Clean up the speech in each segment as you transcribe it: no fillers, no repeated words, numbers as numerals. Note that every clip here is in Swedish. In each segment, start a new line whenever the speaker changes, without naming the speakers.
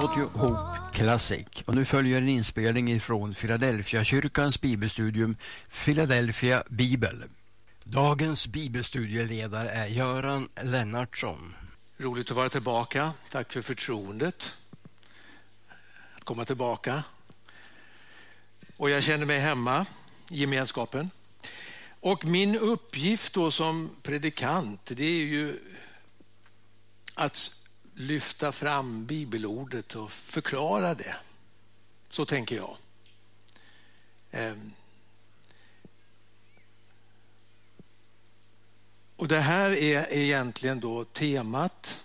Radio Hope Classic. Och nu följer en inspelning ifrån Philadelphia kyrkans bibelstudium Philadelphia Bibel. Dagens bibelstudieledare är Göran Lennartsson.
Roligt att vara tillbaka. Tack för förtroendet att komma tillbaka. Och jag känner mig hemma i gemenskapen. Och min uppgift då som predikant, det är ju att lyfta fram bibelordet och förklara det. Så tänker jag. Och det här är egentligen då temat.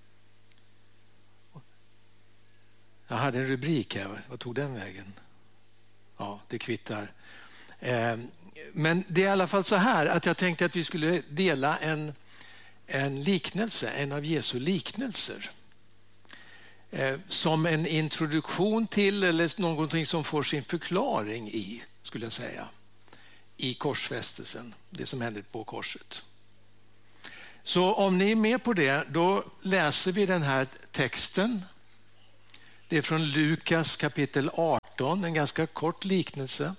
Jag hade en rubrik här. Vad tog den vägen? Ja, det kvittar. Men det är i alla fall så här att jag tänkte att vi skulle dela en liknelse, en av Jesu liknelser. Som en introduktion till eller någonting som får sin förklaring i, skulle jag säga, i korsfästelsen, det som hände på korset. Så om ni är med på det, då läser vi den här texten. Det är från Lukas kapitel 18, en ganska kort liknelse.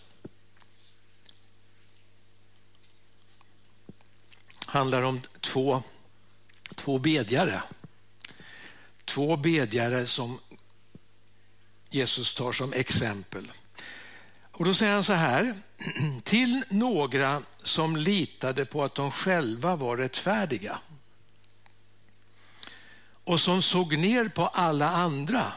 Handlar om två bedjare. Två bedjare som Jesus tar som exempel. Och då säger han så här: till några som litade på att de själva var rättfärdiga och som såg ner på alla andra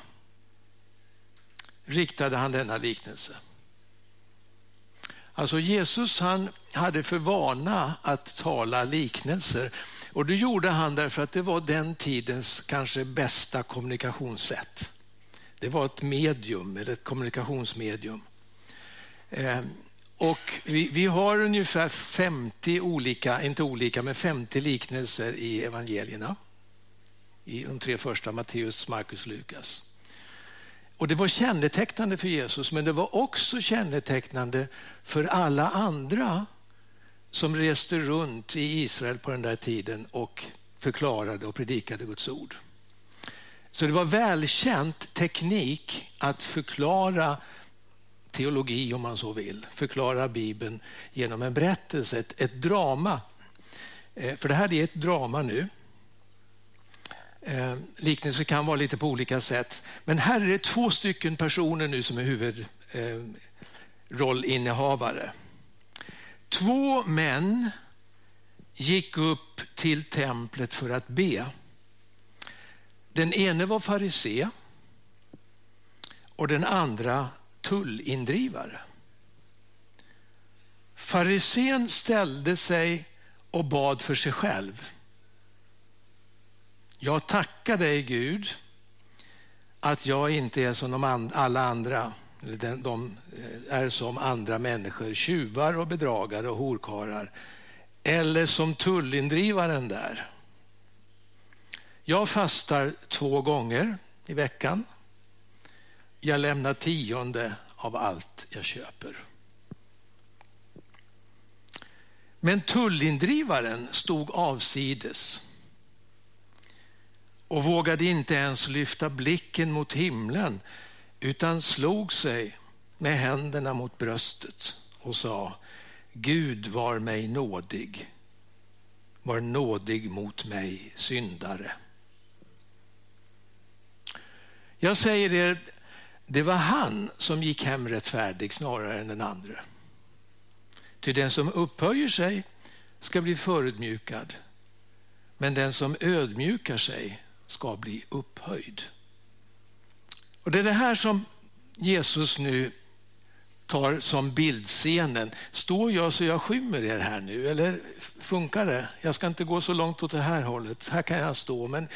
riktade han denna liknelse. Alltså Jesus, han hade för vana att tala liknelser, och det gjorde han därför att det var den tidens kanske bästa kommunikationssätt. Det var ett medium, eller ett kommunikationsmedium. Och vi har ungefär 50 50 liknelser i evangelierna. I de 3 första, Matteus, Markus, Lukas. Och det var kännetecknande för Jesus, men det var också kännetecknande för alla andra som reste runt i Israel på den där tiden och förklarade och predikade Guds ord. Så det var välkänt teknik att förklara teologi, om man så vill. Förklara Bibeln genom en berättelse, ett drama. För det här är ett drama nu. Liknelser kan vara lite på olika sätt. Men här är det 2 stycken personer nu som är huvudrollinnehavare. 2 män gick upp till templet för att be. Den ene var farisé och den andra tullindrivare. Farisén ställde sig och bad för sig själv. Jag tackar dig, Gud, att jag inte är som alla andra. De är som andra människor, tjuvar och bedragare och horkarar. Eller som tullindrivaren där. Jag fastar 2 gånger i veckan. Jag lämnar 10% av allt jag köper. Men tullindrivaren stod avsides och vågade inte ens lyfta blicken mot himlen, utan slog sig med händerna mot bröstet och sa: Gud, var nådig mot mig, syndare. Jag säger er, det var han som gick hem rättfärdig snarare än den andra. Ty den som upphöjer sig ska bli förödmjukad, men den som ödmjukar sig ska bli upphöjd. Och det är det här som Jesus nu tar som bildscenen. Står jag så jag skymmer er här nu, eller funkar det? Jag ska inte gå så långt åt det här hållet. Här kan jag stå, men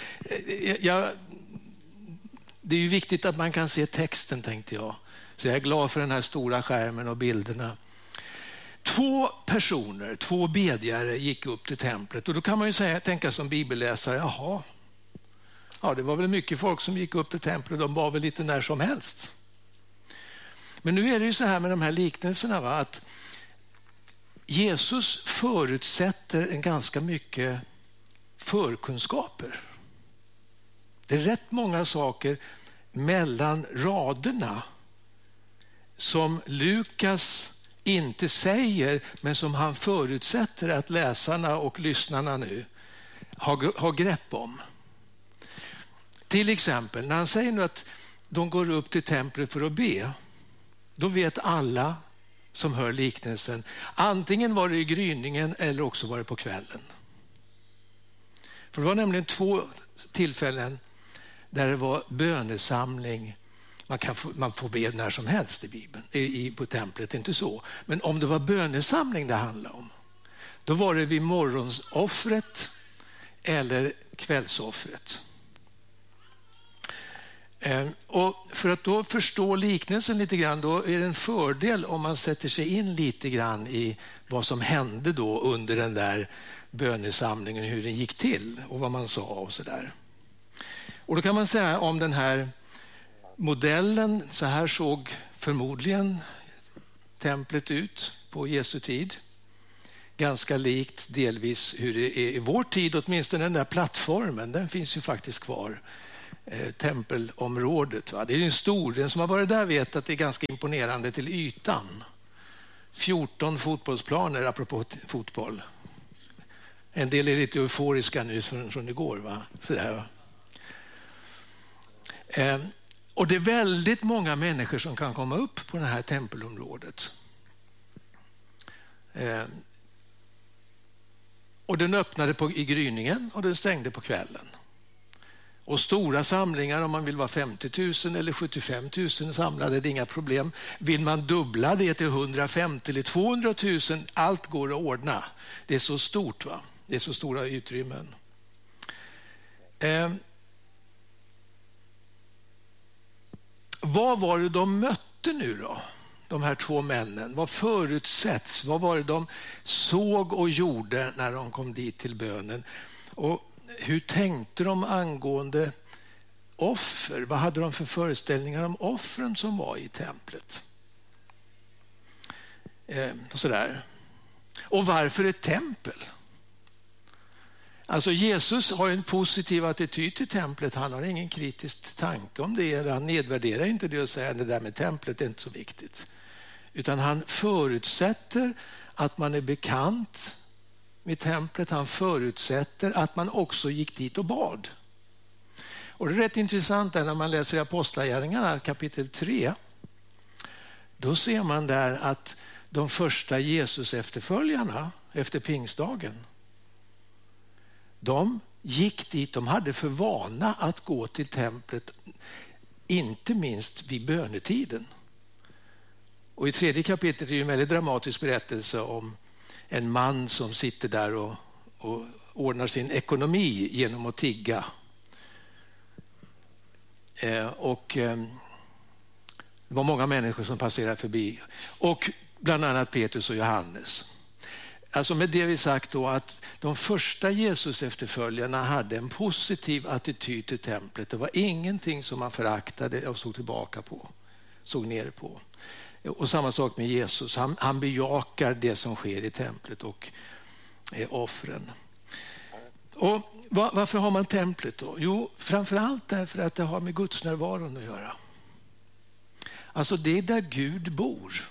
det är ju viktigt att man kan se texten, tänkte jag. Så jag är glad för den här stora skärmen och bilderna. 2 personer, 2 bedjare gick upp till templet, och då kan man ju tänka som bibelläsare, jaha, ja, det var väl mycket folk som gick upp till templet, de var väl lite när som helst. Men nu är det ju så här med de här liknelserna, va? Att Jesus förutsätter en ganska mycket förkunskaper. Det är rätt många saker mellan raderna som Lukas inte säger, men som han förutsätter att läsarna och lyssnarna nu har grepp om. Till exempel när han säger nu att de går upp till templet för att be, då vet alla som hör liknelsen, antingen var det i gryningen eller också var det på kvällen. För det var nämligen 2 tillfällen där det var bönesamling. Man får be när som helst i Bibeln, på templet, inte så. Men om det var bönesamling det handlade om, då var det vid morgonsoffret eller kvällsoffret. Och för att då förstå liknelsen lite grann, då är det en fördel om man sätter sig in lite grann i vad som hände då under den där bönesamlingen, hur den gick till och vad man sa och så där. Och då kan man säga om den här modellen, så här såg förmodligen templet ut på Jesu tid. Ganska likt delvis hur det är i vår tid, åtminstone den där plattformen, den finns ju faktiskt kvar. Tempelområdet. Va? Det är en stor, den som har varit där vet att det är ganska imponerande till ytan. 14 fotbollsplaner apropå fotboll. En del är lite euforiska nu från igår. Va? Sådär, va? Och det är väldigt många människor som kan komma upp på det här tempelområdet. Och den öppnade i gryningen och den stängde på kvällen. Och stora samlingar, om man vill vara 50 000 eller 75 000 samlade, det är inga problem. Vill man dubbla det till 150 eller 200 000, allt går att ordna. Det är så stort, va? Det är så stora utrymmen. Vad var det de mötte nu då? De här 2 männen. Vad förutsätts? Vad var det de såg och gjorde när de kom dit till bönen? Och hur tänkte de angående offer? Vad hade de för föreställningar om offren som var i templet? Och sådär. Och varför ett tempel? Alltså Jesus har en positiv attityd till templet. Han har ingen kritisk tanke om det. Han nedvärderar inte det och säger att det där med templet är inte så viktigt. Utan han förutsätter att man är bekant med templet. Han förutsätter att man också gick dit och bad. Och det är rätt intressant när man läser Apostlagärningarna kapitel 3. Då ser man där att de första Jesus efterföljarna efter pingstdagen, de gick dit, de hade för vana att gå till templet, inte minst vid bönetiden. Och i 3:e kapitlet är det en väldigt dramatisk berättelse om en man som sitter där och ordnar sin ekonomi genom att tigga. Det var många människor som passerade förbi. Och bland annat Petrus och Johannes. Alltså med det vi sagt då att de första Jesus efterföljarna hade en positiv attityd till templet. Det var ingenting som man föraktade och såg tillbaka på, såg ner på. Och samma sak med Jesus. Han bejakar det som sker i templet och offren. Och varför har man templet då? Jo, framförallt därför att det har med Guds närvaron att göra. Alltså det är där Gud bor.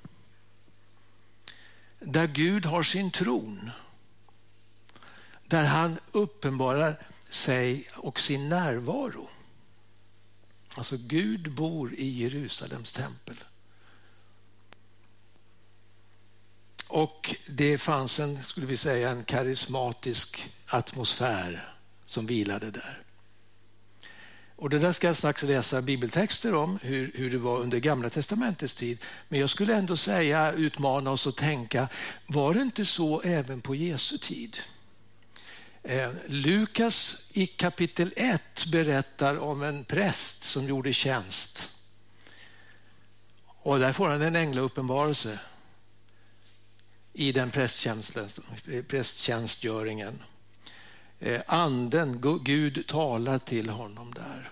Där Gud har sin tron. Där han uppenbarar sig och sin närvaro. Alltså Gud bor i Jerusalems tempel. Och det fanns en karismatisk atmosfär som vilade där. Och det där ska jag strax läsa bibeltexter om hur det var under Gamla testamentets tid. Men jag skulle ändå utmana oss att tänka, var det inte så även på Jesu tid? Lukas i kapitel 1 berättar om en präst som gjorde tjänst. Och där får han en änglauppenbarelse i den prästtjänstgöringen. Anden, Gud talar till honom där.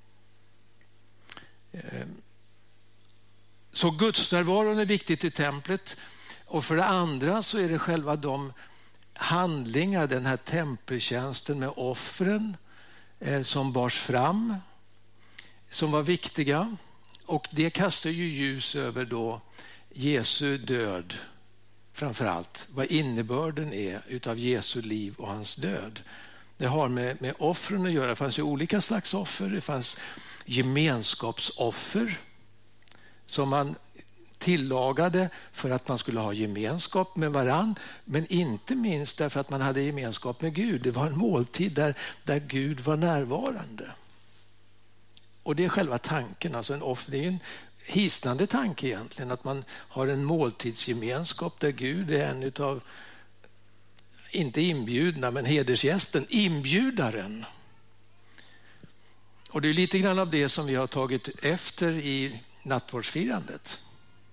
Så Guds närvaron är viktigt i templet. Och för det andra så är det själva de handlingar, den här tempeltjänsten med offren som bars fram, som var viktiga, och det kastar ju ljus över då Jesu död, framför allt vad innebörden är utav Jesu liv och hans död. Det har med offren att göra. Det fanns ju olika slags offer. Det fanns gemenskapsoffer som man tillagade för att man skulle ha gemenskap med varann, men inte minst därför att man hade gemenskap med Gud. Det var en måltid där Gud var närvarande. Och det är själva tanken. Alltså det är en hisnande tanke egentligen, att man har en måltidsgemenskap där Gud är en utav, inte inbjudna, men hedersgästen, inbjudaren. Och det är lite grann av det som vi har tagit efter i nattvardsfirandet.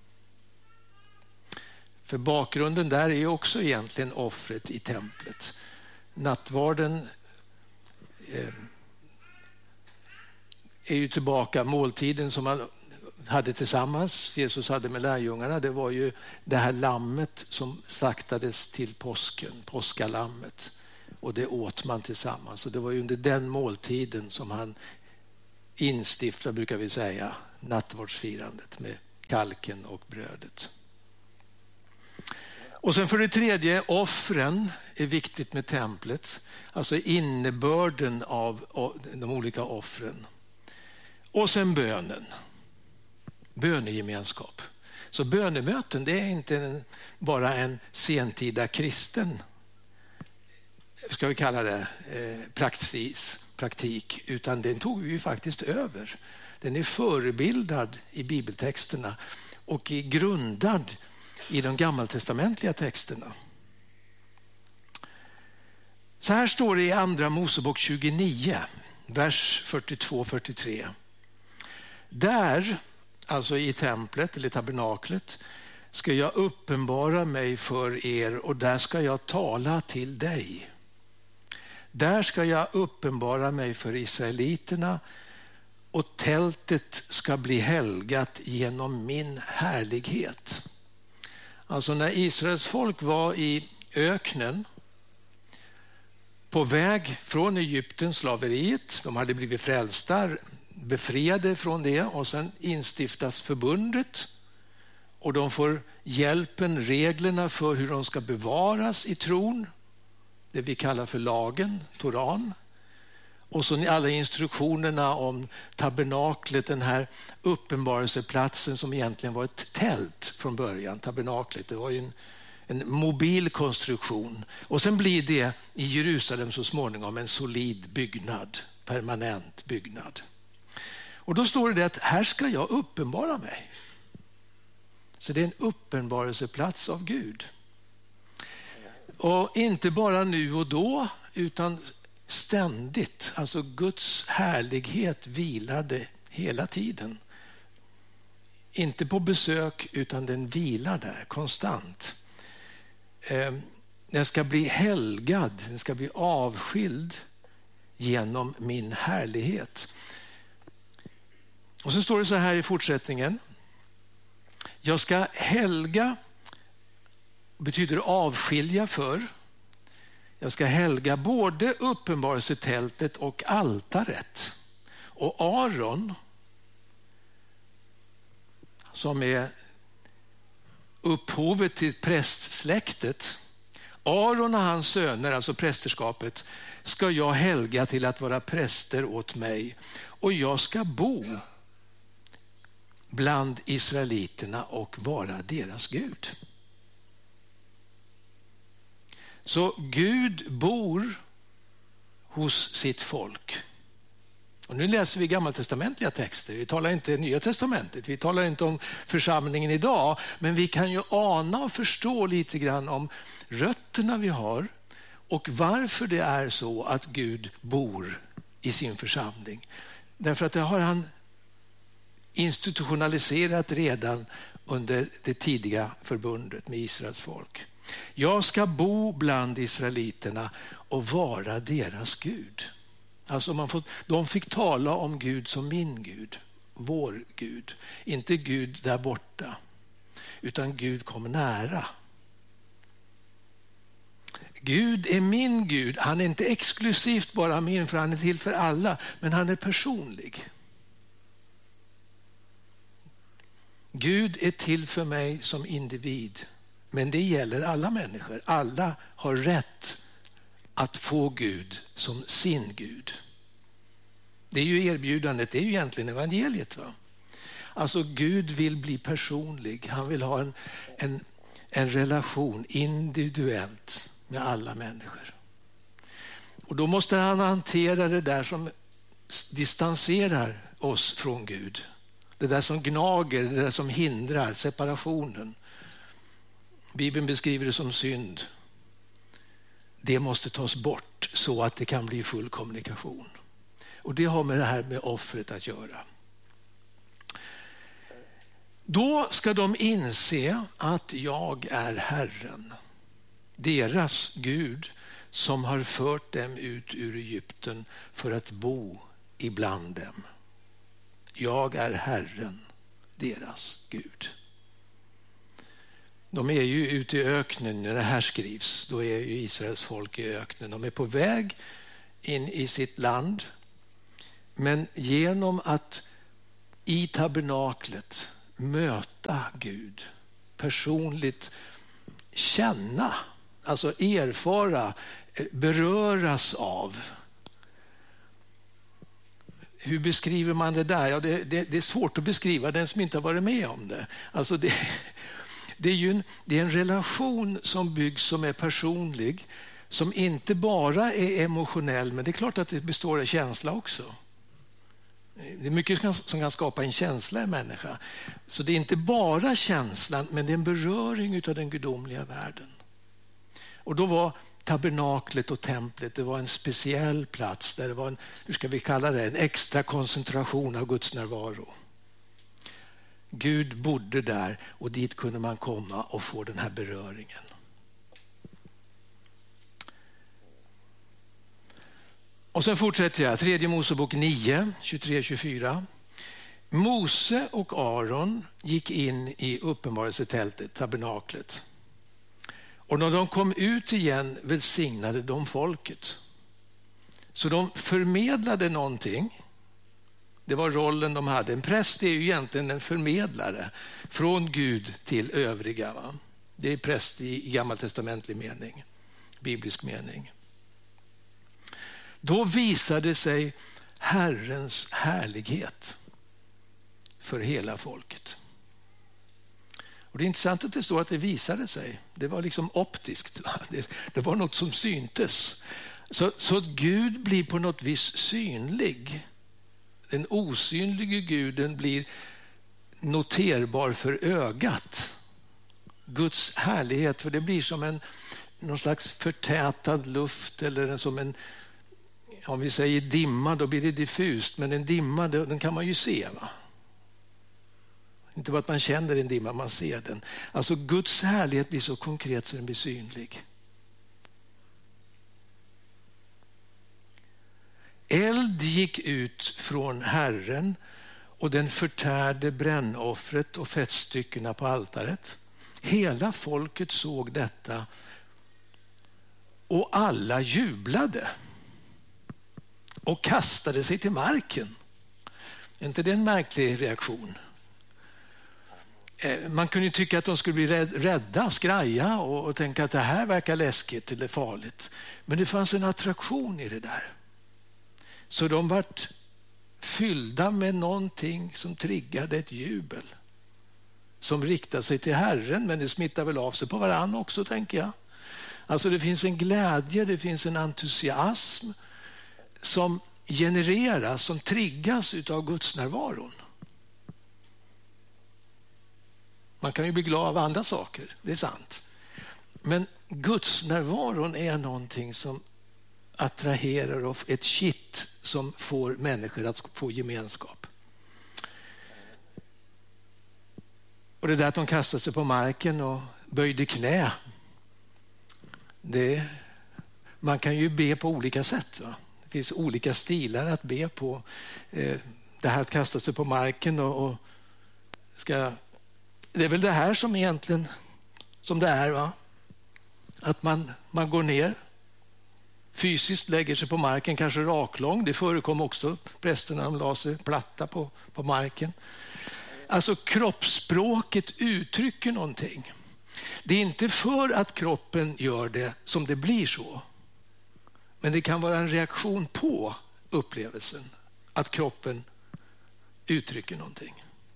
För bakgrunden där är också egentligen offret i templet. Nattvarden är ju tillbaka, måltiden som man hade tillsammans, Jesus hade med lärjungarna, det var ju det här lammet som slaktades till påsken, påskalammet, och det åt man tillsammans. Och det var ju under den måltiden som han instiftade, brukar vi säga, nattvardsfirandet med kalken och brödet. Och sen för det tredje, offren är viktigt med templet, alltså innebörden av de olika offren. Och sen bönen. Bönegemenskap. Så bönemöten, det är inte bara en sentida kristen, ska vi kalla det, praktik, utan den tog vi ju faktiskt över. Den är förebildad i bibeltexterna och är grundad i de gammaltestamentliga texterna. Så här står det i Andra Mosebok 29, vers 42-43. Där, alltså i templet eller tabernaklet, ska jag uppenbara mig för er och där ska jag tala till dig. Där ska jag uppenbara mig för israeliterna och tältet ska bli helgat genom min härlighet. Alltså när Israels folk var i öknen på väg från Egypten, slaveriet, de hade blivit frälsta, befriade från det, och sen instiftas förbundet och de får hjälpen, reglerna för hur de ska bevaras i tron, det vi kallar för lagen, Toran. Och så alla instruktionerna om tabernaklet, den här uppenbarelseplatsen som egentligen var ett tält från början. Tabernaklet, det var ju en mobil konstruktion. Och sen blir det i Jerusalem så småningom en solid byggnad, permanent byggnad. Och då står det att här ska jag uppenbara mig. Så det är en uppenbarelseplats av Gud. Och inte bara nu och då, utan ständigt. Alltså Guds härlighet vilade hela tiden. Inte på besök, utan den vilar där konstant. Den ska bli helgad, den ska bli avskild genom min härlighet. Och så står det så här i fortsättningen. Jag ska helga, betyder avskilja för. Jag ska helga både uppenbarelsetältet och altaret. Och Aron, som är upphovet till prästsläktet, Aron och hans söner, alltså prästerskapet, ska jag helga till att vara präster åt mig. Och jag ska bo bland israeliterna och vara deras Gud. Så Gud bor hos sitt folk. Och nu läser vi gammaltestamentliga texter. Vi talar inte Nya testamentet. Vi talar inte om församlingen idag. Men vi kan ju ana och förstå lite grann om rötterna vi har och varför det är så att Gud bor i sin församling. Därför att det har han institutionaliserat redan under det tidiga förbundet med Israels folk. Jag ska bo bland israeliterna och vara deras Gud. Alltså de fick tala om Gud som min Gud, vår Gud. Inte Gud där borta, utan Gud kom nära. Gud är min Gud. Han är inte exklusivt bara min, för han är till för alla, men han är personlig. Gud är till för mig som individ, men det gäller alla människor. Alla har rätt att få Gud som sin Gud. Det är ju erbjudandet, det är ju egentligen evangeliet. Va? Alltså Gud vill bli personlig, han vill ha en relation individuellt med alla människor. Och då måste han hantera det där som distanserar oss från Gud. Det där som gnager, det där som hindrar separationen. Bibeln beskriver det som synd. Det måste tas bort så att det kan bli full kommunikation. Och det har med det här med offret att göra. Då ska de inse att jag är Herren, deras Gud, som har fört dem ut ur Egypten för att bo ibland dem. Jag är Herren, deras Gud. De är ju ute i öknen när det här skrivs. Då är ju Israels folk i öknen. De är på väg in i sitt land. Men genom att i tabernaklet möta Gud, personligt känna, alltså erfara, beröras av. Hur beskriver man det där? Ja, det är svårt att beskriva den som inte har varit med om det. Alltså det är en relation som byggs, som är personlig, som inte bara är emotionell, men det är klart att det består av känsla också. Det är mycket som kan skapa en känsla i människa. Så det är inte bara känslan, men det är en beröring av den gudomliga världen. Och då var tabernaklet och templet, det var en speciell plats där det var hur ska vi kalla det, en extra koncentration av Guds närvaro. Gud bodde där och dit kunde man komma och få den här beröringen. Och sen fortsätter jag, 3 Mosebok 9, 23-24. Mose och Aron gick in i uppenbarelsetältet, tabernaklet. Och när de kom ut igen välsignade de folket. Så de förmedlade någonting. Det var rollen de hade. En präst är ju egentligen en förmedlare från Gud till övriga. Va? Det är präst i gammaltestamentlig mening, biblisk mening. Då visade sig Herrens härlighet för hela folket. Och det är intressant att det står att det visade sig. Det var liksom optiskt. Det var något som syntes. Så att Gud blir på något vis synlig. Den osynlige guden blir noterbar för ögat. Guds härlighet, för det blir som någon slags förtätad luft eller som en, om vi säger dimma, då blir det diffust, men en dimma den kan man ju se, va? Inte bara att man känner en dimma, man ser den. Alltså Guds härlighet blir så konkret så den blir synlig. Eld gick ut från Herren och den förtärde brännoffret och fettstyckena på altaret. Hela folket såg detta och alla jublade och kastade sig till marken. Är inte det en märklig reaktion? Man kunde ju tycka att de skulle bli rädda, skraja och tänka att det här verkar läskigt eller farligt. Men det fanns en attraktion i det där. Så de vart fyllda med någonting som triggade ett jubel. Som riktar sig till Herren, men det smittar väl av sig på varann också, tänker jag. Alltså det finns en glädje, det finns en entusiasm som genereras, som triggas av Guds närvaron. Man kan ju bli glad av andra saker, det är sant. Men Guds närvaron är någonting som attraherar och ett kitt som får människor att få gemenskap. Och det där att de kastade sig på marken och böjde knä. Man kan ju be på olika sätt. Va? Det finns olika stilar att be på. Det här att kasta sig på marken och det är väl det här som egentligen som det är, va? Att man går ner fysiskt, lägger sig på marken, kanske raklång. Det förekom också prästerna, de la sig platta på marken. Alltså kroppsspråket uttrycker någonting. Det är inte för att kroppen gör det som det blir så. Men det kan vara en reaktion på upplevelsen. Att kroppen uttrycker någonting.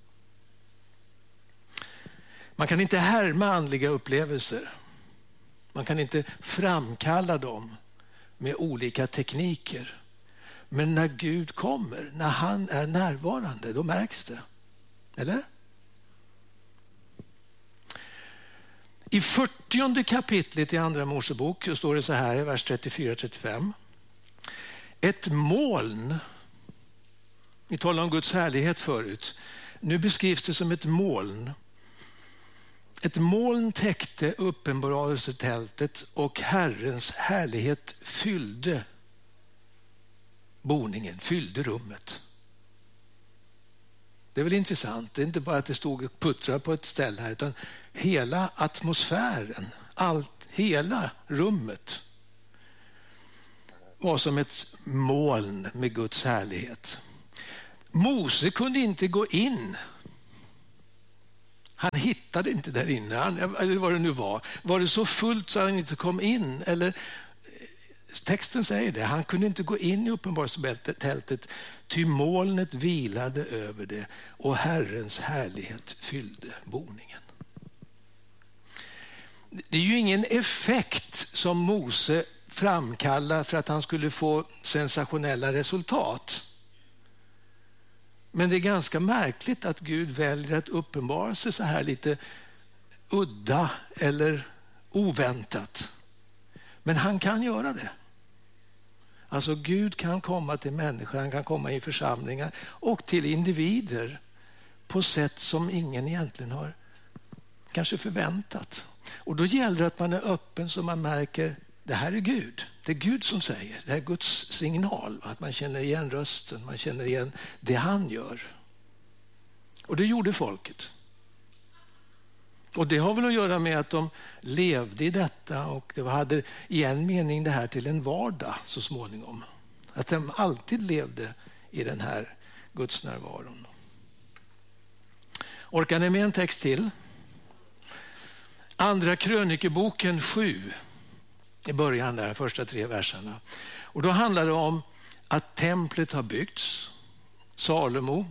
Man kan inte härma andliga upplevelser. Man kan inte framkalla dem med olika tekniker. Men när Gud kommer, när han är närvarande, då märks det. Eller? I 40:e kapitlet i Andra Mosebok står det så här i vers 34-35. Ett moln, vi talade om Guds härlighet förut, nu beskrivs det som ett moln. Ett moln täckte uppenbarelsetältet och Herrens härlighet fyllde boningen, fyllde rummet. Det är väl intressant, det är inte bara att det stod och puttrade på ett ställe här, utan hela atmosfären, hela rummet var som ett moln med Guds härlighet. Mose kunde inte gå in. Han hittade inte där inne, eller vad det nu var. Var det så fullt så han inte kom in? Eller, texten säger det, han kunde inte gå in i uppenbarelsetältet, ty molnet vilade över det och Herrens härlighet fyllde boningen. Det är ju ingen effekt som Mose framkallar för att han skulle få sensationella resultat. Men det är ganska märkligt att Gud väljer att uppenbara sig så här lite udda eller oväntat. Men han kan göra det. Alltså Gud kan komma till människor, han kan komma i församlingar och till individer på sätt som ingen egentligen har kanske förväntat. Och då gäller det att man är öppen så man märker det här är Gud. Det är Gud som säger. Det är Guds signal. Att man känner igen rösten. Man känner igen det han gör. Och det gjorde folket. Och det har väl att göra med att de levde i detta. Och det hade i en mening det här till en vardag så småningom. Att de alltid levde i den här Guds närvaron. Orkar ni med en text till? Andra krönikeboken 7. I början där, första 3 verserna. Och då handlar det om att templet har byggts. Salomo.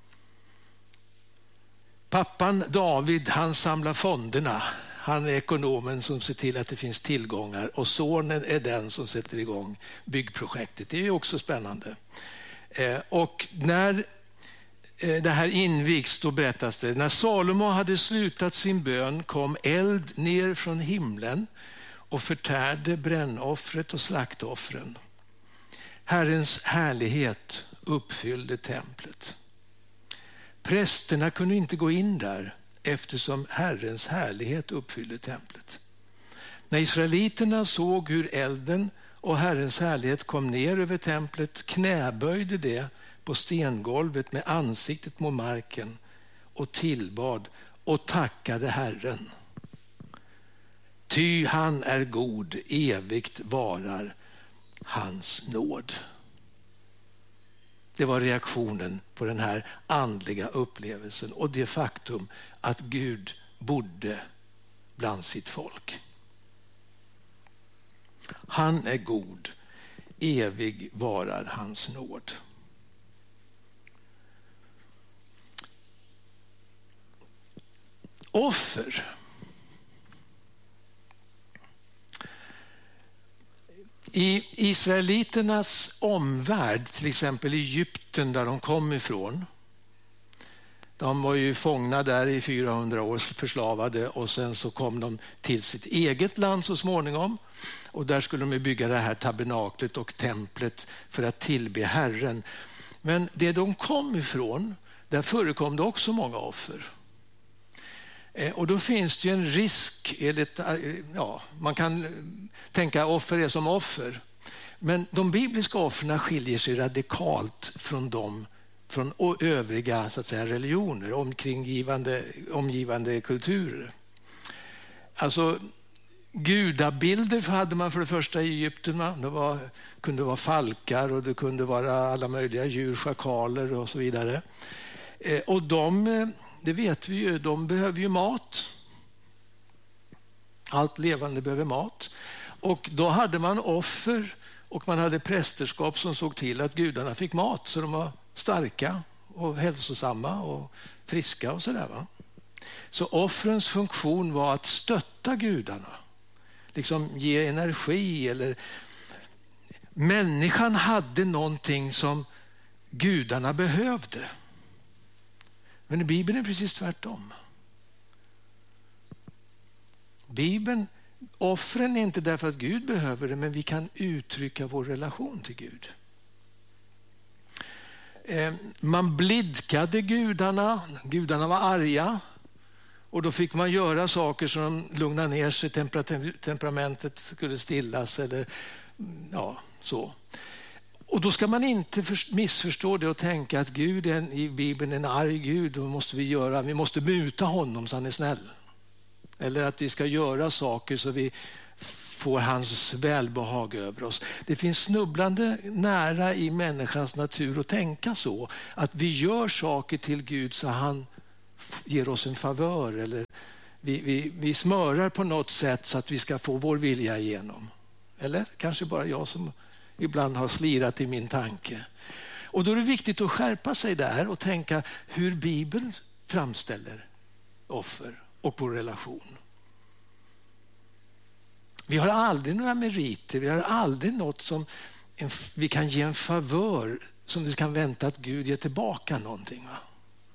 Pappan David, han samlar fonderna. Han är ekonomen som ser till att det finns tillgångar. Och sonen är den som sätter igång byggprojektet. Det är ju också spännande. Och när det här invigs, då berättas det. När Salomo hade slutat sin bön kom eld ner från himlen och förtärde brännoffret och slaktoffren. Herrens härlighet uppfyllde templet. Prästerna kunde inte gå in där eftersom Herrens härlighet uppfyllde templet. När israeliterna såg hur elden och Herrens härlighet kom ner över templet knäböjde det på stengolvet med ansiktet mot marken och tillbad och tackade Herren. Ty han är god, evigt varar hans nåd. Det var reaktionen på den här andliga upplevelsen och det faktum att Gud bodde bland sitt folk. Han är god, evig varar hans nåd. Offer. I israeliternas omvärld, till exempel Egypten där de kom ifrån. De var ju fångna där i 400 år, förslavade, och sen så kom de till sitt eget land så småningom. Och där skulle de bygga det här tabernaklet och templet för att tillbe Herren. Men det de kom ifrån, där förekom det också många offer. Och då finns det ju en risk, man kan tänka offer är som offer. Men de bibliska offren skiljer sig radikalt från övriga så att säga, religioner, omgivande kulturer. Alltså gudabilder hade man för det första i Egypten. Det kunde vara falkar och det kunde vara alla möjliga djur, schakaler och så vidare. Och det vet vi ju, de behöver ju mat. Allt levande behöver mat. Och då hade man offer och man hade prästerskap som såg till att gudarna fick mat, så de var starka och hälsosamma och friska och sådär, va? Så offrens funktion var att stötta gudarna, liksom ge energi. Eller människan hade någonting som gudarna behövde. Men i Bibeln är det precis tvärtom. Bibeln, offren är inte därför att Gud behöver det, men vi kan uttrycka vår relation till Gud. Man blidkade gudarna, gudarna var arga och då fick man göra saker som lugnade ner sig, temperamentet skulle stillas eller ja, så. Och då ska man inte missförstå det och tänka att Gud är i Bibeln en arg Gud och vi måste muta honom så han är snäll. Eller att vi ska göra saker så vi får hans välbehag över oss. Det finns snubblande nära i människans natur att tänka så. Att vi gör saker till Gud så han ger oss en favör. Eller vi smörar på något sätt så att vi ska få vår vilja igenom. Eller kanske bara jag som ibland har slirat i min tanke. Och då är det viktigt att skärpa sig där och tänka hur Bibeln framställer offer och vår relation. Vi har aldrig några meriter, vi har aldrig något som vi kan ge en favör som vi kan vänta att Gud ger tillbaka någonting. Va?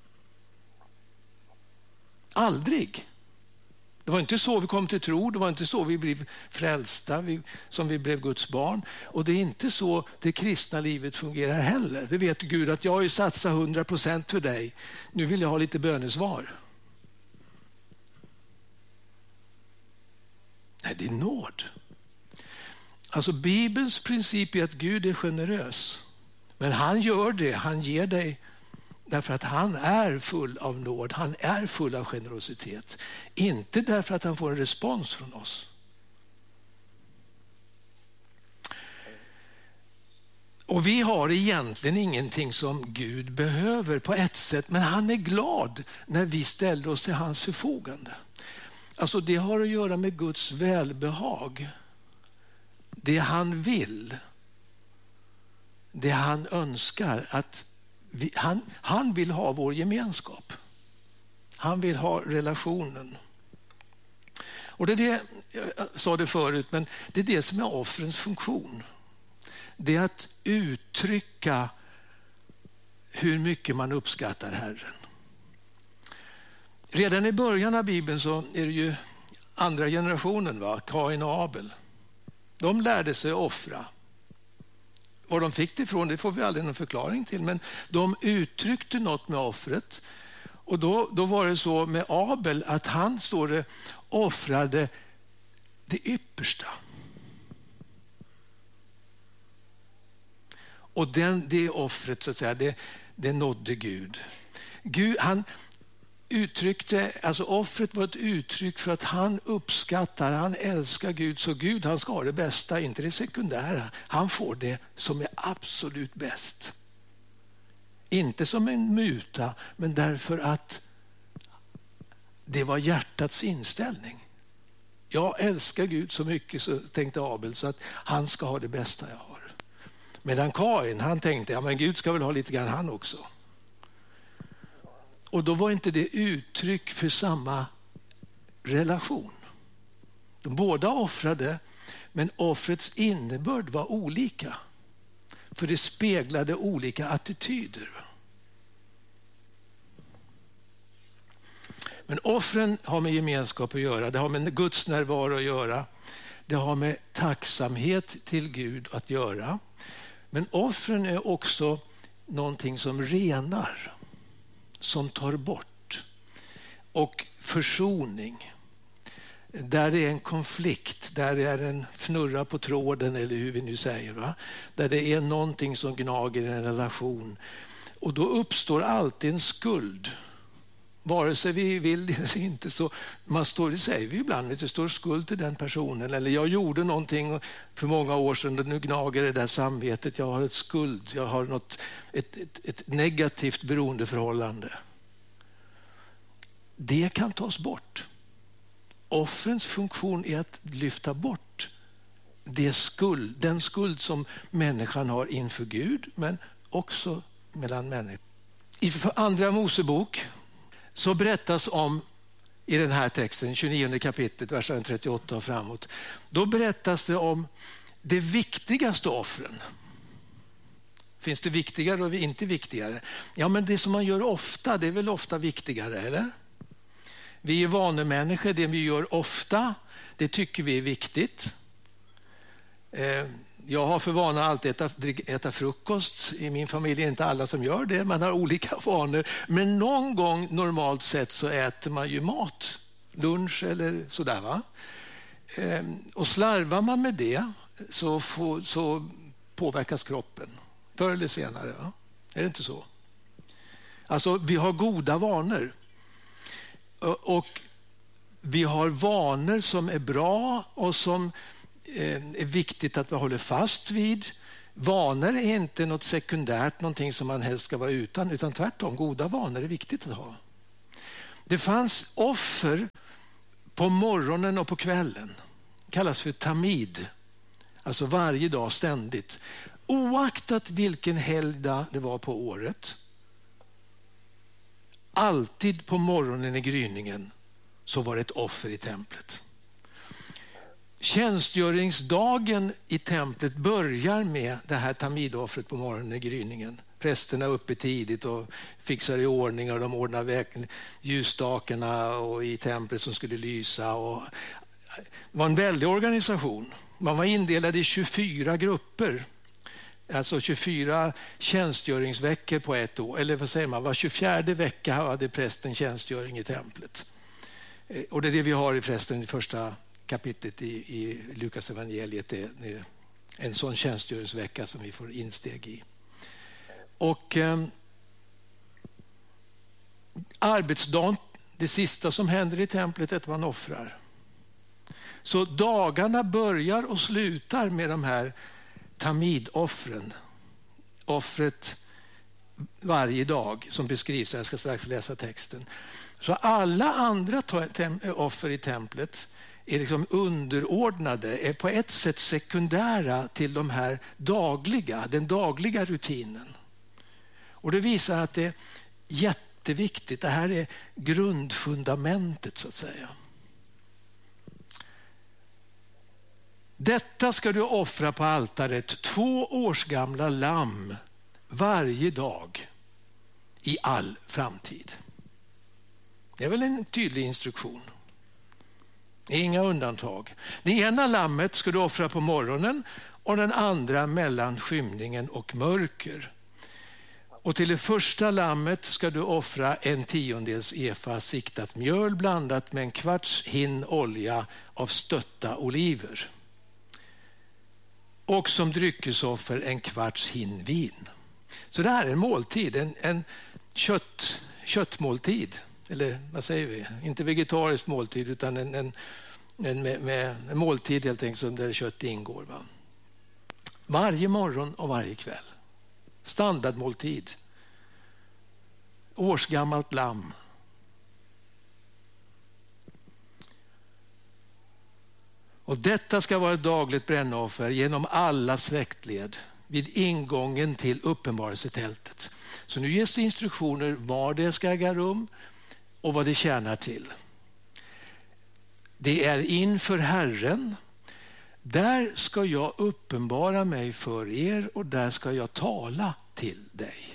Aldrig. Det var inte så vi kom till tro, det var inte så vi blev frälsta, som vi blev Guds barn. Och det är inte så det kristna livet fungerar heller. Det vet Gud att jag har ju satsat 100% för dig. Nu vill jag ha lite bönesvar. Nej, det är nåd. Alltså Bibelns princip är att Gud är generös. Men han gör det, han ger dig därför att han är full av nåd, han är full av generositet. Inte därför att han får en respons från oss. Och vi har egentligen ingenting som Gud behöver på ett sätt, men han är glad när vi ställer oss till hans förfogande. Alltså det har att göra med Guds välbehag. Det han vill. Det han önskar. Att han vill ha vår gemenskap. Han vill ha relationen. Och det är det, jag sa det förut, men det är det som är offrens funktion. Det är att uttrycka hur mycket man uppskattar Herren. Redan i början av Bibeln så är det ju andra generationen, va? Kain och Abel. De lärde sig offra. Var de fick det ifrån, det får vi aldrig någon förklaring till. Men de uttryckte något med offret. Och då var det så med Abel att han, står det, offrade det yppersta. Och det offret, så att säga, det nådde Gud. Han uttryckte, alltså offret var ett uttryck för att han uppskattar, han älskar Gud, så Gud han ska ha det bästa, inte det sekundära. Han får det som är absolut bäst. Inte som en muta, men därför att det var hjärtats inställning. Jag älskar Gud så mycket, så tänkte Abel, så att han ska ha det bästa jag har. Medan Kain, han tänkte, ja men Gud ska väl ha lite grann han också. Och då var inte det uttryck för samma relation. De båda offrade, men offrets innebörd var olika. För det speglade olika attityder. Men offren har med gemenskap att göra, det har med Guds närvaro att göra. Det har med tacksamhet till Gud att göra. Men offren är också någonting som renar, som tar bort. Och försoning. Där det är en konflikt, där det är en fnurra på tråden eller hur vi nu säger. Va? Där det är någonting som gnager i en relation. Och då uppstår alltid en skuld. Vare sig vi vill det eller inte, så det säger vi ibland, det står skuld till den personen. Eller jag gjorde någonting för många år sedan och nu gnager det där samvetet. Jag har ett skuld, jag har ett negativt beroendeförhållande. det kan tas bort. Offrens funktion är att lyfta bort den skuld som människan har inför Gud, men också mellan människor. I andra Mosebok så berättas om, i den här texten, 29 kapitlet, versen 38 och framåt, då berättas det om det viktigaste offren. Finns det viktigare och inte viktigare? Ja, men det som man gör ofta, det är väl ofta viktigare, eller? Vi är vanemänniskor, det vi gör ofta, det tycker vi är viktigt. Jag har för vana att alltid äta frukost. I min familj är inte alla som gör det. Man har olika vanor. Men någon gång normalt sett så äter man ju mat. Lunch eller sådär, va? Och slarvar man med det så påverkas kroppen. Förr eller senare, va? Är det inte så? Alltså, vi har goda vanor. Och vi har vanor som är bra och som är viktigt att vi håller fast vid. Vanor är inte något sekundärt, någonting som man helst ska vara utan tvärtom, goda vanor är viktigt att ha. Det fanns offer på morgonen och på kvällen. Det kallas för tamid. Alltså varje dag, ständigt. Oaktat vilken helgdag det var på året. Alltid på morgonen i gryningen så var det ett offer i templet. Tjänstgöringsdagen i templet börjar med det här tamidoffret på morgonen i gryningen. Prästerna är uppe tidigt och fixar i ordning och de ordnar ljusstakarna och i templet som skulle lysa. Och det var en väldig organisation. Man var indelad i 24 grupper. Alltså 24 tjänstgöringsveckor på ett år. Eller vad säger man? Var 24:e vecka hade prästen tjänstgöring i templet. Och det är det vi har i förresten i första kapitlet i Lukas evangeliet. Det är en sån tjänstgöringsvecka som vi får insteg i. Och arbetsdagen, det sista som händer i templet är att man offrar. Så dagarna börjar och slutar med de här tamidoffren. Offret varje dag som beskrivs. Jag ska strax läsa texten. Så alla andra offer i templet är liksom underordnade, är på ett sätt sekundära till de här den dagliga rutinen. Och det visar att det är jätteviktigt. Det här är grundfundamentet så att säga. Detta ska du offra på altaret, 2 årsgamla lamm varje dag i all framtid. Det är väl en tydlig instruktion. Inga undantag. Det ena lammet ska du offra på morgonen och den andra mellan skymningen och mörker. Och till det första lammet ska du offra 1/10 efa siktat mjöl blandat med 1/4 hinn olja av stötta oliver. Och som dryckesoffer 1/4 hinn vin. Så det här är en måltid, en köttmåltid. Eller vad säger vi? Inte vegetarisk måltid utan en måltid helt enkelt där kött ingår. Va? Varje morgon och varje kväll. Standardmåltid. Årsgammalt lamm. Och detta ska vara ett dagligt brännoffer genom alla släktled vid ingången till uppenbarelsetältet. Så nu ges det instruktioner var det ska äga rum och vad det tjänar till. Det är inför Herren. Där ska jag uppenbara mig för er och där ska jag tala till dig.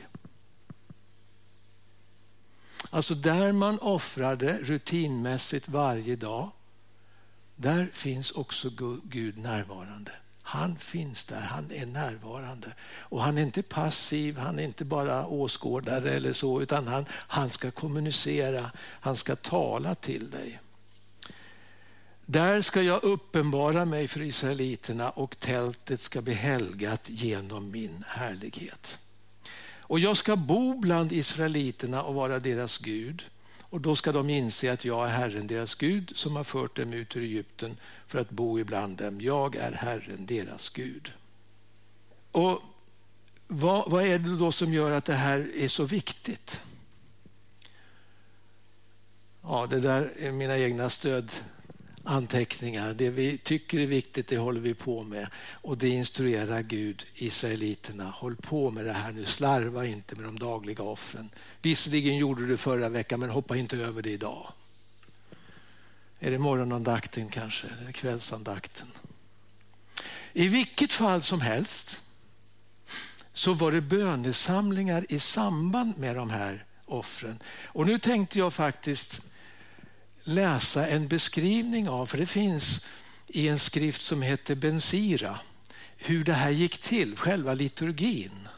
Alltså där man offrade rutinmässigt varje dag, där finns också Gud närvarande. Han finns där, han är närvarande. Och han är inte passiv, han är inte bara åskådare eller så, utan han ska kommunicera, han ska tala till dig. Där ska jag uppenbara mig för israeliterna och tältet ska bli helgat genom min härlighet. Och jag ska bo bland israeliterna och vara deras Gud. Och då ska de inse att jag är Herren deras Gud som har fört dem ut ur Egypten för att bo ibland dem. Jag är Herren deras Gud. Och vad är det då som gör att det här är så viktigt? Ja, det där är mina egna stödanteckningar. Det vi tycker är viktigt, det håller vi på med. Och det instruerar Gud israeliterna. Håll på med det här nu, slarva inte med de dagliga offren. Visserligen gjorde du det förra veckan, men hoppa inte över det idag. Är det morgonandakten kanske, eller kvällsandakten? I vilket fall som helst så var det bönesamlingar i samband med de här offren. Och nu tänkte jag faktiskt läsa en beskrivning av, för det finns i en skrift som heter Bensira, hur det här gick till, själva liturgin.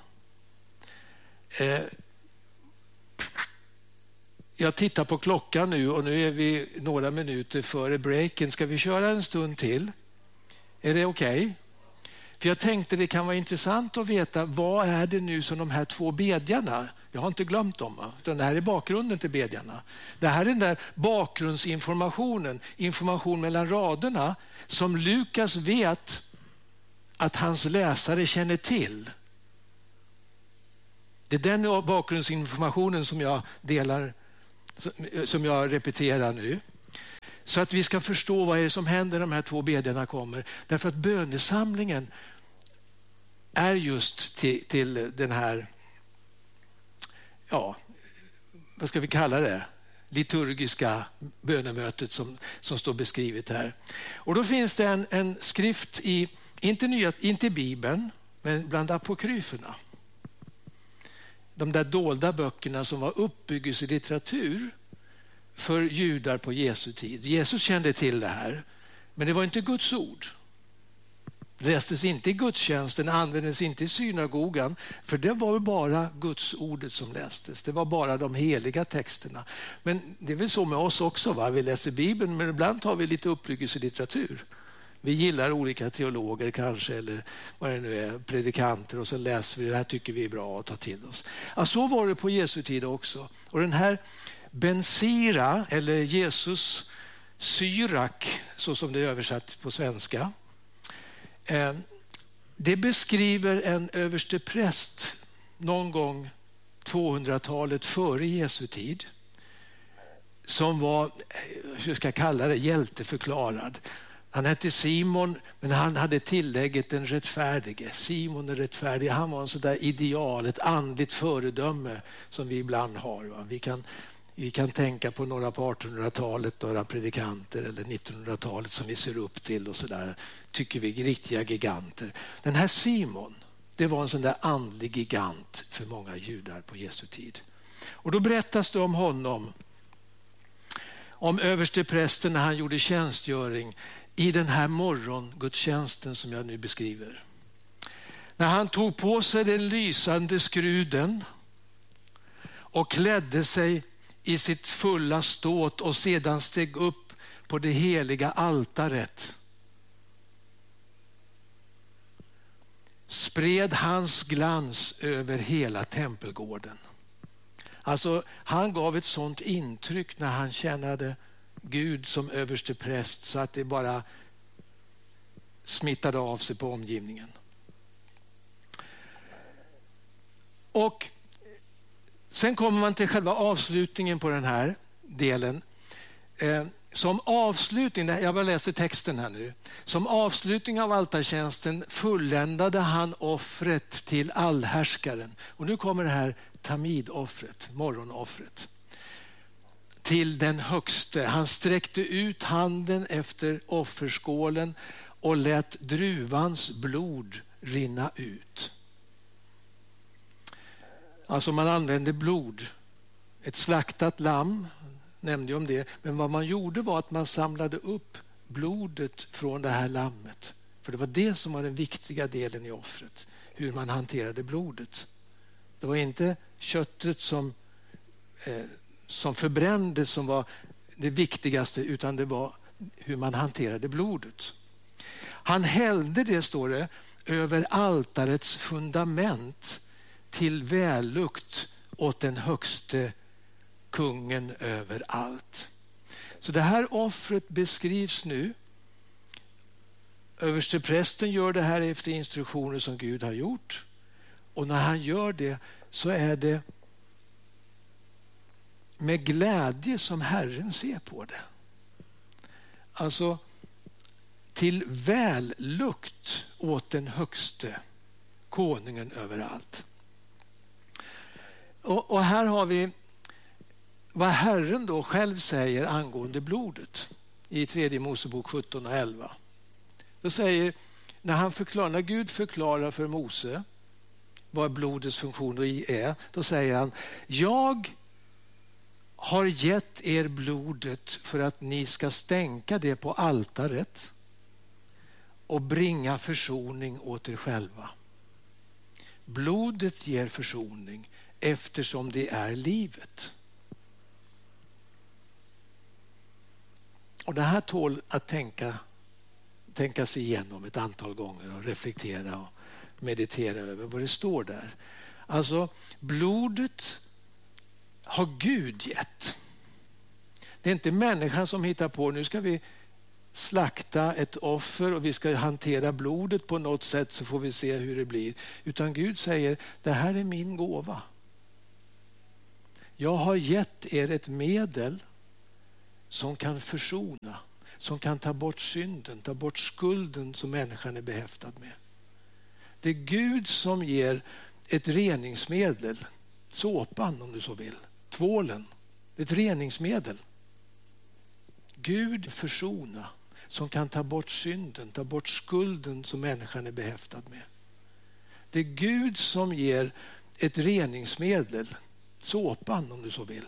Jag tittar på klockan nu och nu är vi några minuter före breaken. Ska vi köra en stund till? Är det okej? För jag tänkte det kan vara intressant att veta vad är det nu som de här två bedjarna, jag har inte glömt dem, utan det här är bakgrunden till bedjarna. Det här är den där bakgrundsinformationen, information mellan raderna som Lukas vet att hans läsare känner till. Det är den bakgrundsinformationen som jag delar, som jag repeterar nu. Så att vi ska förstå vad är det som händer när de här två bedjarna kommer. Därför att bönesamlingen är just till den här, ja, vad ska vi kalla det? Liturgiska bönemötet som står beskrivet här. Och då finns det en skrift inte i Bibeln, men bland apokryferna. De där dolda böckerna som var uppbyggelselitteratur för judar på Jesu tid. Jesus kände till det här, men det var inte Guds ord. Det lästes inte i gudstjänsten, användes inte i synagogan, för det var bara Guds ordet som lästes. Det var bara de heliga texterna. Men det är väl så med oss också, va? Vi läser Bibeln, men ibland tar vi lite uppbyggelselitteratur. Vi gillar olika teologer kanske, eller vad det nu är, predikanter, och så läser vi det här, tycker vi är bra att ta till oss. Ja, så var det på Jesu tid också. Och den här Bensira, eller Jesus Syrak, så som det är översatt på svenska, det beskriver en överstepräst någon gång 200-talet före Jesu tid som var, hur ska jag kalla det, hjälteförklarad. Han hette Simon, men han hade tillägget den rättfärdige. Simon den rättfärdige, han var en sån där ideal, ett andligt föredöme som vi ibland har. Va? Vi kan tänka på några på 1800-talet, några predikanter, eller 1900-talet som vi ser upp till och sådär, tycker vi är riktiga giganter. Den här Simon, det var en sån där andlig gigant för många judar på Jesu tid. Och då berättas det om honom, om översteprästen när han gjorde tjänstgöring i den här morgongudstjänsten som jag nu beskriver. När han tog på sig den lysande skruden och klädde sig i sitt fulla ståt och sedan steg upp på det heliga altaret, spred hans glans över hela tempelgården. Alltså, han gav ett sånt intryck när han tjänade Gud som överste präst så att det bara smittade av sig på omgivningen. Och sen kommer man till själva avslutningen på den här delen. Som avslutning, jag bara läser texten här nu. Som avslutning av altartjänsten fulländade han offret till allhärskaren. Och nu kommer det här tamidoffret, morgonoffret. Till den högste. Han sträckte ut handen efter offerskålen och lät druvans blod rinna ut. Alltså man använde blod. Ett slaktat lamm, nämnde jag om det. Men vad man gjorde var att man samlade upp blodet från det här lammet. För det var det som var den viktiga delen i offret. Hur man hanterade blodet. Det var inte köttet som förbrändes som var det viktigaste, utan det var hur man hanterade blodet. Han hällde det, står det, över altarets fundament till vällukt åt den högste kungen över allt. Så det här offret beskrivs nu. Översteprästen gör det här efter instruktioner som Gud har gjort. Och när han gör det så är det med glädje som Herren ser på det. Alltså till vällukt åt den högste, konungen överallt. Och här har vi vad Herren då själv säger angående blodet i 3 Mosebok 17 och 11. Då säger, när Gud förklarar för Mose vad blodets funktion är, då säger han: jag har gett er blodet för att ni ska stänka det på altaret och bringa försoning åt er själva. Blodet ger försoning eftersom det är livet. Och det här tål att tänka sig igenom ett antal gånger och reflektera och meditera över vad det står där. Alltså, blodet har Gud gett. Det är inte människan som hittar på, nu ska vi slakta ett offer och vi ska hantera blodet på något sätt så får vi se hur det blir. Utan Gud säger, det här är min gåva. Jag har gett er ett medel som kan försona, som kan ta bort synden, ta bort skulden som människan är behäftad med. Det är Gud som ger ett reningsmedel, såpan om du så vill, tvålen, ett reningsmedel. Gud försona, som kan ta bort synden, ta bort skulden som människan är behäftad med. Det är Gud som ger ett reningsmedel, såpan om du så vill,